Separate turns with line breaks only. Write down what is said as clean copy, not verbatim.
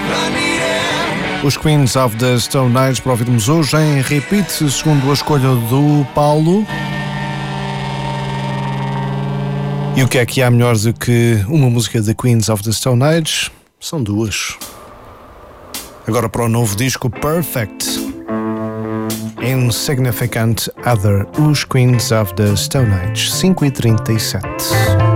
Os Queens of the Stone Age para ouvirmos hoje em repeat, segundo a escolha do Paulo. E o que é que há melhor do que uma música de Queens of the Stone Age? São duas. Agora para o novo disco Perfect, Insignificant Other, os Queens of the Stone Age, 5h37.